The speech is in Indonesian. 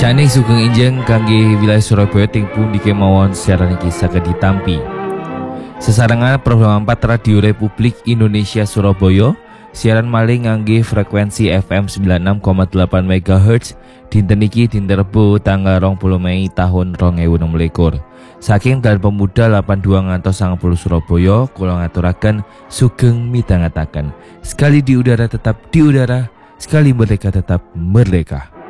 Jane sugeng injeng kangge wilayah Surabaya ting pundi kemawon siaran iki saged ditampi. Sesarengan program 4 Radio Republik Indonesia Surabaya siaran malih ngangge frekuensi FM 96,8 MHz dinten iki dinten Rebo tanggal 20 Mei tahun 2016. Saking Dalan Pemuda 82 ngantos 90 Surabaya kula ngaturaken sugeng midhangetaken. Sekali di udara tetap di udara, sekali merdeka tetap merdeka.